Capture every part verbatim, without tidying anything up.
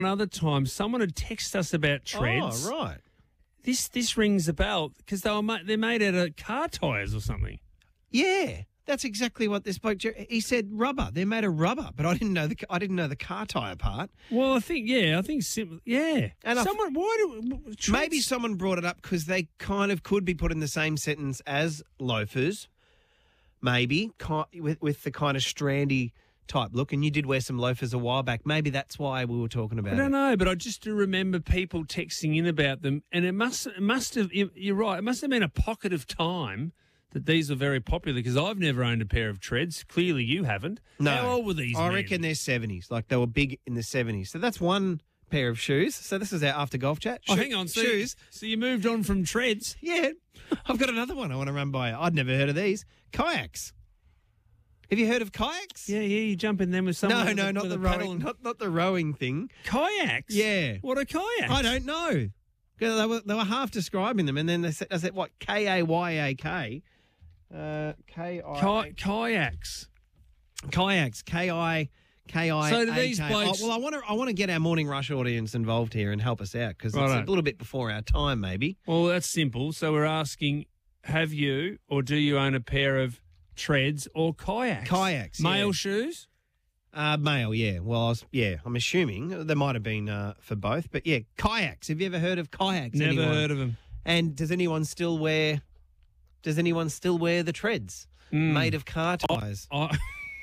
another time, someone had texted us about treads. Oh, right. This this rings a bell because they were ma- they're made out of car tyres or something. Yeah, that's exactly what this bloke. He said rubber. They're made of rubber, but I didn't know the I didn't know the car tyre part. Well, I think yeah, I think sim- yeah. And I someone why do treads? Maybe someone brought it up because they kind of could be put in the same sentence as loafers. Maybe ki- with with the kind of strandy type look, and you did wear some loafers a while back. Maybe that's why we were talking about I it. don't know, but I just do remember people texting in about them, and it must it must have. You're right. It must have been a pocket of time that these were very popular because I've never owned a pair of treads. Clearly, you haven't. No. How old were these? I men? reckon they're seventies. Like they were big in the seventies. So that's one pair of shoes. So this is our after golf chat. Oh, Sho- hang on. So shoes. You, so you moved on from treads. Yeah, I've got another one I want to run by you. I'd never heard of these. Kayaks. Have you heard of kayaks? Yeah, yeah. You jump in them with someone. No, with no, a, not with the a paddle rowing, and- not not the rowing thing. Kayaks. Yeah. What are kayaks? I don't know. 'Cause They were they were half describing them, and then they said, I said what K A Y A K, uh, K I Kay- kayaks. kayaks K I K I. So do these blokes- Oh, well, I want to I want to get our morning rush audience involved here and help us out because it's Righto. a little bit before our time, maybe. Well, that's simple. So we're asking: have you or do you own a pair of treads or kayaks? Kayaks, Male yeah. shoes. Uh, male, yeah. Well, I was, yeah, I'm assuming there might have been uh, for both, but yeah, kayaks. Have you ever heard of kayaks? Never anyone? heard of them. And does anyone still wear? Does anyone still wear the treads Mm. made of car tyres? I,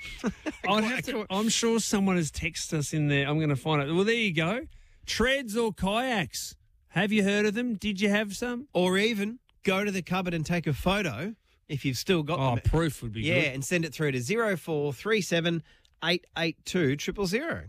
I'd have to, I'm sure someone has texted us in there. I'm going to find it. Well, there you go. Treads or kayaks. Have you heard of them? Did you have some? Or even go to the cupboard and take a photo if you've still got Oh, them. proof would be Yeah, good. and send it through to zero four three seven eight eight two triple zero.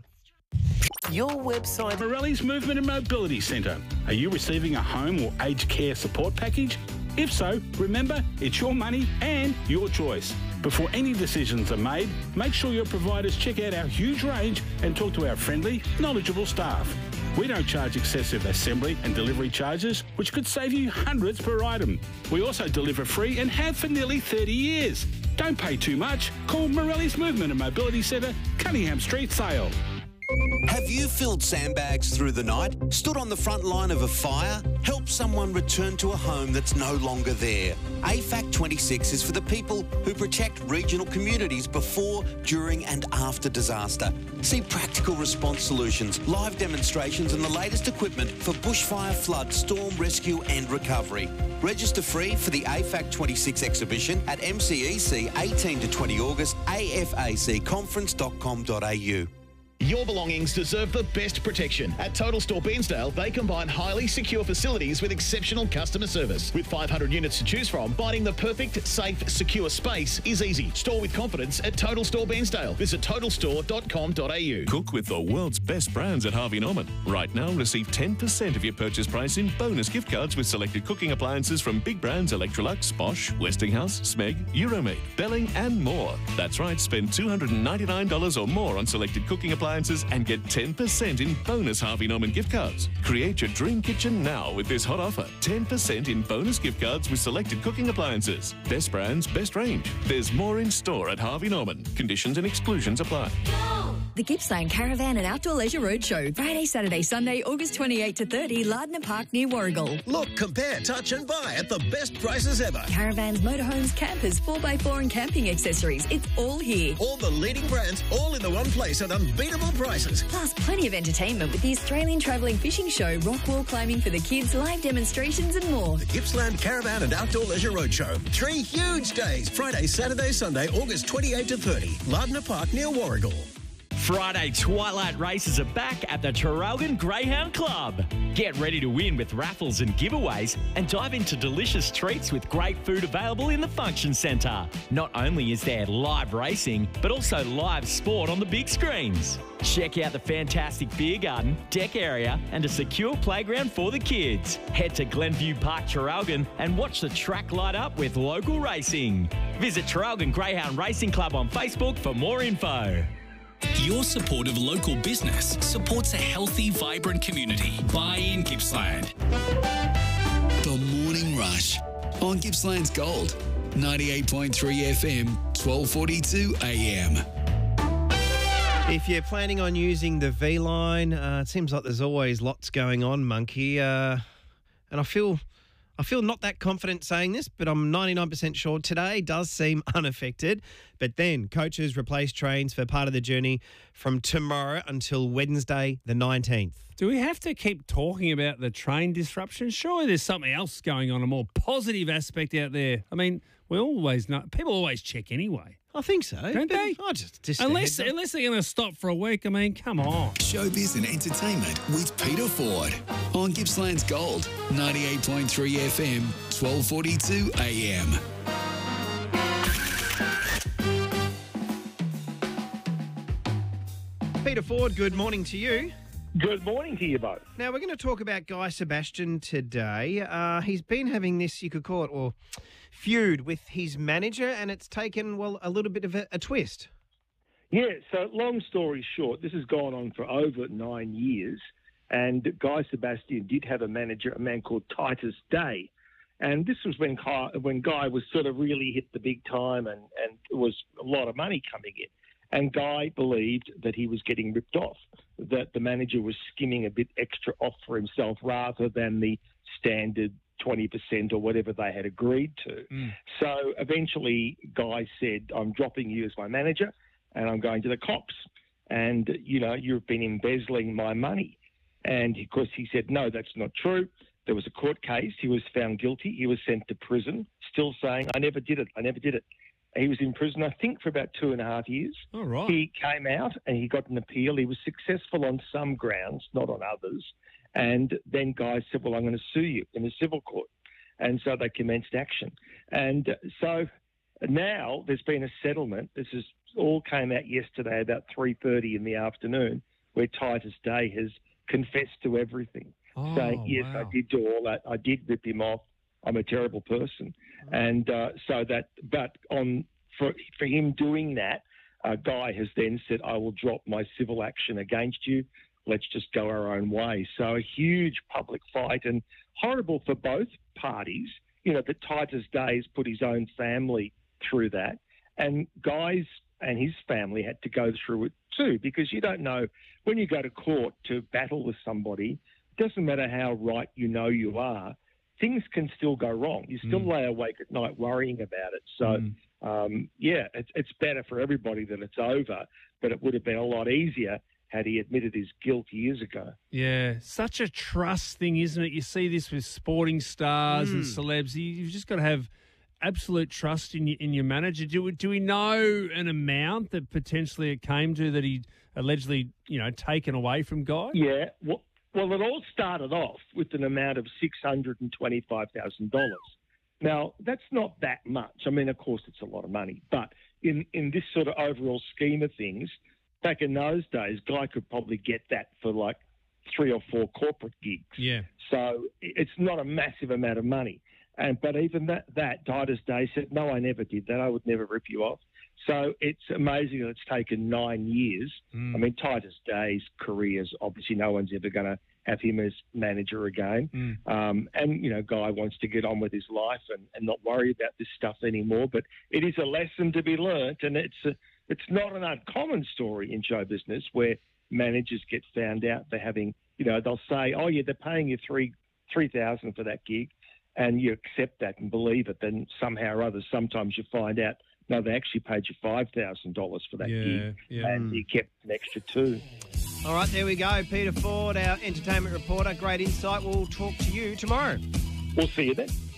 Your website. Morelli's Movement and Mobility Centre. Are you receiving a home or aged care support package? If so, remember, it's your money and your choice. Before any decisions are made, make sure your providers check out our huge range and talk to our friendly, knowledgeable staff. We don't charge excessive assembly and delivery charges, which could save you hundreds per item. We also deliver free and have for nearly thirty years. Don't pay too much. Call Morelli's Movement and Mobility Centre, Cunningham Street, Sale. Have you filled sandbags through the night, stood on the front line of a fire, helped someone return to a home that's no longer there? A F A C twenty-six is for the people who protect regional communities before, during and after disaster. See practical response solutions, live demonstrations and the latest equipment for bushfire, flood, storm rescue and recovery. Register free for the A F A C twenty-six exhibition at M C E C eighteen to twenty August, a f a c conference dot com dot a u. Your belongings deserve the best protection. At Total Store Bairnsdale, they combine highly secure facilities with exceptional customer service. With five hundred units to choose from, finding the perfect, safe, secure space is easy. Store with confidence at Total Store Bairnsdale. Visit total store dot com dot a u. Cook with the world's best brands at Harvey Norman. Right now, receive ten percent of your purchase price in bonus gift cards with selected cooking appliances from big brands Electrolux, Bosch, Westinghouse, Smeg, Euromade, Belling and more. That's right, spend two hundred ninety-nine dollars or more on selected cooking appliances and get ten percent in bonus Harvey Norman gift cards. Create your dream kitchen now with this hot offer. ten percent in bonus gift cards with selected cooking appliances. Best brands, best range. There's more in store at Harvey Norman. Conditions and exclusions apply. The Gippsland Caravan and Outdoor Leisure Roadshow, Friday, Saturday, Sunday, August twenty-eighth to thirty, Lardner Park near Warragul. Look, compare, touch and buy at the best prices ever. Caravans, motorhomes, campers, four by four and camping accessories. It's all here. All the leading brands, all in the one place at unbeatable prices. Plus, plenty of entertainment with the Australian Travelling Fishing Show, rock wall climbing for the kids, live demonstrations and more. The Gippsland Caravan and Outdoor Leisure Roadshow. Three huge days. Friday, Saturday, Sunday, August twenty-eighth to thirty. Lardner Park near Warragul. Friday Twilight races are back at the Traralgon Greyhound Club. Get ready to win with raffles and giveaways and dive into delicious treats with great food available in the function centre. Not only is there live racing, but also live sport on the big screens. Check out the fantastic beer garden, deck area and a secure playground for the kids. Head to Glenview Park Traralgon and watch the track light up with local racing. Visit Traralgon Greyhound Racing Club on Facebook for more info. Your support of local business supports a healthy, vibrant community. Buy in Gippsland. The Morning Rush on Gippsland's Gold, ninety-eight point three F M, twelve forty-two A M. If you're planning on using the V line, uh, it seems like there's always lots going on, Monkey. Uh, and I feel, I feel not that confident saying this, but I'm ninety-nine percent sure today does seem unaffected. But then coaches replace trains for part of the journey from tomorrow until Wednesday the nineteenth. Do we have to keep talking about the train disruption? Surely there's something else going on, a more positive aspect out there. I mean, we always know, people always check anyway. I think so. Don't they? I just, just unless, unless they're going to stop for a week, I mean, come on. Showbiz and entertainment with Peter Ford on Gippsland's Gold, ninety-eight point three F M, twelve forty-two A M. Peter Ford, good morning to you. Good morning to you both. Now, we're going to talk about Guy Sebastian today. Uh, he's been having this, you could call it, or feud with his manager, and it's taken, well, a little bit of a, a twist. Yeah, so long story short, this has gone on for over nine years, and Guy Sebastian did have a manager, a man called Titus Day, and this was when Guy, when Guy was sort of really hit the big time and, and it was a lot of money coming in. And Guy believed that he was getting ripped off, that the manager was skimming a bit extra off for himself rather than the standard twenty percent or whatever they had agreed to. Mm. So eventually Guy said, I'm dropping you as my manager and I'm going to the cops. And, you know, you've been embezzling my money. And of course he said, no, that's not true. There was a court case. He was found guilty. He was sent to prison, still saying, I never did it. I never did it. He was in prison, I think, for about two and a half years. Oh, right. He came out and he got an appeal. He was successful on some grounds, not on others. And then Guy said, well, I'm going to sue you in a civil court. And so they commenced action. And so now there's been a settlement. This is all came out yesterday about three thirty in the afternoon, where Titus Day has confessed to everything, oh, saying, yes, wow. I did do all that. I did rip him off. I'm a terrible person. And uh, so that, but on for for him doing that, uh, Guy has then said, I will drop my civil action against you. Let's just go our own way. So a huge public fight and horrible for both parties. You know, that Titus Day has put his own family through that. And Guy's and his family had to go through it too, because you don't know, when you go to court to battle with somebody, it doesn't matter how right you know you are, things can still go wrong. You still mm. lay awake at night worrying about it. So, mm. um, yeah, it's, it's better for everybody that it's over, but it would have been a lot easier had he admitted his guilt years ago. Yeah, such a trust thing, isn't it? You see this with sporting stars mm. and celebs. You've just got to have absolute trust in your, in your manager. Do we, do we know an amount that potentially it came to that he allegedly, you know, taken away from Guy? Yeah, well, Well, it all started off with an amount of six hundred twenty-five thousand dollars. Now, that's not that much. I mean, of course, it's a lot of money. But in, in this sort of overall scheme of things, back in those days, Guy could probably get that for like three or four corporate gigs. Yeah. So it's not a massive amount of money. And But even that, that Titus Day said, no, I never did that. I would never rip you off. So it's amazing that it's taken nine years. Mm. I mean, Titus Day's career is obviously no one's ever going to have him as manager again. Mm. Um, and, you know, Guy wants to get on with his life and, and not worry about this stuff anymore. But it is a lesson to be learnt, and it's a, it's not an uncommon story in show business where managers get found out they're having, you know, they'll say, oh, yeah, they're paying you three three thousand for that gig, and you accept that and believe it. Then somehow or other, sometimes you find out, no, they actually paid you five thousand dollars for that yeah, gig, yeah. and you kept an extra two. All right, there we go. Peter Ford, our entertainment reporter. Great insight. We'll talk to you tomorrow. We'll see you then.